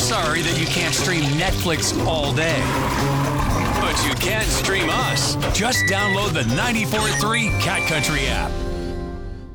sorry that you can't stream Netflix all day. But you can stream us. Just download the 94.3 Cat Country app.